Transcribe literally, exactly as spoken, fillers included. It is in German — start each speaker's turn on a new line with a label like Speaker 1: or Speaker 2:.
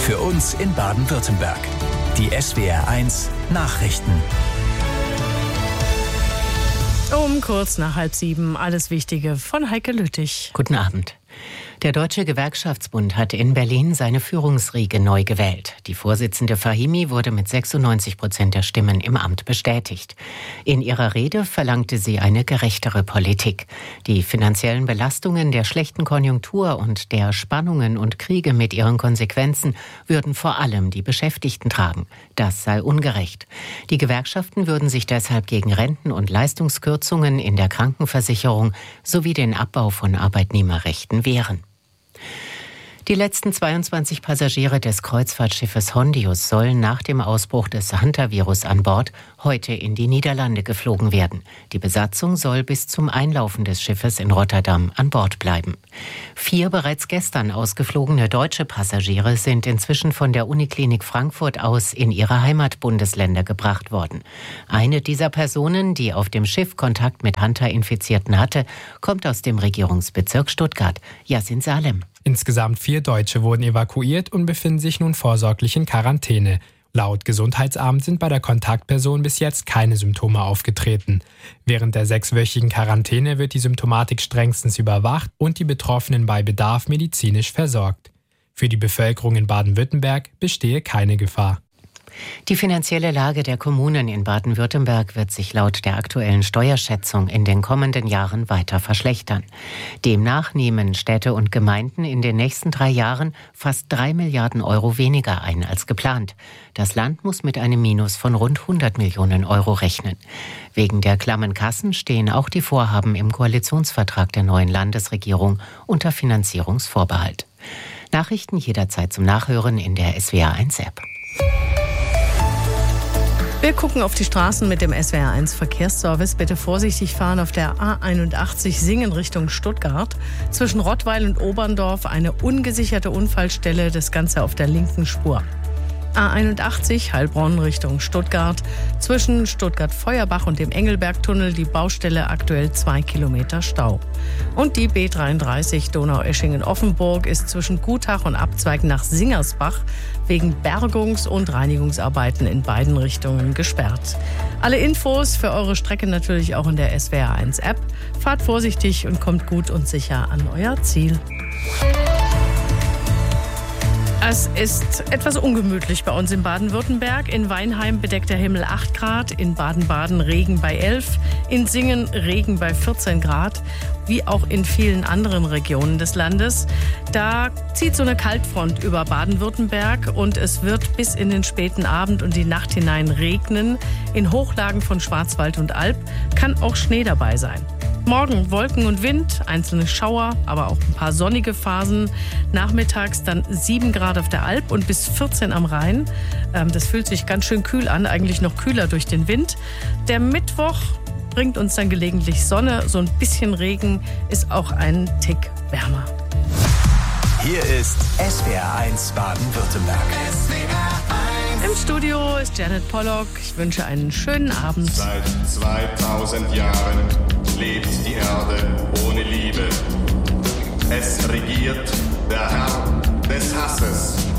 Speaker 1: Für uns in Baden-Württemberg. Die S W R eins Nachrichten.
Speaker 2: Um kurz nach halb sieben alles Wichtige von Heike Lüttich.
Speaker 3: Guten Abend. Der Deutsche Gewerkschaftsbund hat in Berlin seine Führungsriege neu gewählt. Die Vorsitzende Fahimi wurde mit sechsundneunzig Prozent der Stimmen im Amt bestätigt. In ihrer Rede verlangte sie eine gerechtere Politik. Die finanziellen Belastungen der schlechten Konjunktur und der Spannungen und Kriege mit ihren Konsequenzen würden vor allem die Beschäftigten tragen. Das sei ungerecht. Die Gewerkschaften würden sich deshalb gegen Renten- und Leistungskürzungen in der Krankenversicherung sowie den Abbau von Arbeitnehmerrechten wehren. Die letzten zweiundzwanzig Passagiere des Kreuzfahrtschiffes Hondius sollen nach dem Ausbruch des Hantavirus an Bord heute in die Niederlande geflogen werden. Die Besatzung soll bis zum Einlaufen des Schiffes in Rotterdam an Bord bleiben. Vier bereits gestern ausgeflogene deutsche Passagiere sind inzwischen von der Uniklinik Frankfurt aus in ihre Heimatbundesländer gebracht worden. Eine dieser Personen, die auf dem Schiff Kontakt mit Hanta-Infizierten hatte, kommt aus dem Regierungsbezirk Stuttgart. Yasin Salem.
Speaker 4: Insgesamt vier Deutsche wurden evakuiert und befinden sich nun vorsorglich in Quarantäne. Laut Gesundheitsamt sind bei der Kontaktperson bis jetzt keine Symptome aufgetreten. Während der sechswöchigen Quarantäne wird die Symptomatik strengstens überwacht und die Betroffenen bei Bedarf medizinisch versorgt. Für die Bevölkerung in Baden-Württemberg bestehe keine Gefahr.
Speaker 3: Die finanzielle Lage der Kommunen in Baden-Württemberg wird sich laut der aktuellen Steuerschätzung in den kommenden Jahren weiter verschlechtern. Demnach nehmen Städte und Gemeinden in den nächsten drei Jahren fast drei Milliarden Euro weniger ein als geplant. Das Land muss mit einem Minus von rund hundert Millionen Euro rechnen. Wegen der klammen Kassen stehen auch die Vorhaben im Koalitionsvertrag der neuen Landesregierung unter Finanzierungsvorbehalt. Nachrichten jederzeit zum Nachhören in der S W R eins App.
Speaker 2: Wir gucken auf die Straßen mit dem S W R eins Verkehrsservice. Bitte vorsichtig fahren auf der A einundachtzig Singen Richtung Stuttgart. Zwischen Rottweil und Oberndorf eine ungesicherte Unfallstelle, das Ganze auf der linken Spur. A einundachtzig Heilbronn Richtung Stuttgart. Zwischen Stuttgart-Feuerbach und dem Engelbergtunnel die Baustelle aktuell zwei Kilometer Stau. Und die B dreiunddreißig Donaueschingen-Offenburg ist zwischen Gutach und Abzweig nach Singersbach wegen Bergungs- und Reinigungsarbeiten in beiden Richtungen gesperrt. Alle Infos für eure Strecke natürlich auch in der S W R eins App. Fahrt vorsichtig und kommt gut und sicher an euer Ziel. Es ist etwas ungemütlich bei uns in Baden-Württemberg. In Weinheim bedeckt der Himmel acht Grad, in Baden-Baden Regen bei elf, in Singen Regen bei vierzehn Grad, wie auch in vielen anderen Regionen des Landes. Da zieht so eine Kaltfront über Baden-Württemberg und es wird bis in den späten Abend und die Nacht hinein regnen. In Hochlagen von Schwarzwald und Alb kann auch Schnee dabei sein. Morgen Wolken und Wind, einzelne Schauer, aber auch ein paar sonnige Phasen. Nachmittags dann sieben Grad auf der Alp und bis vierzehn am Rhein. Das fühlt sich ganz schön kühl an, eigentlich noch kühler durch den Wind. Der Mittwoch bringt uns dann gelegentlich Sonne, so ein bisschen Regen ist auch ein Tick wärmer.
Speaker 1: Hier ist S W R eins Baden-Württemberg.
Speaker 2: Im Studio ist Janet Pollock. Ich wünsche einen schönen Abend.
Speaker 5: Seit zweitausend Jahren lebt die Erde ohne Liebe. Es regiert der Herr des Hasses.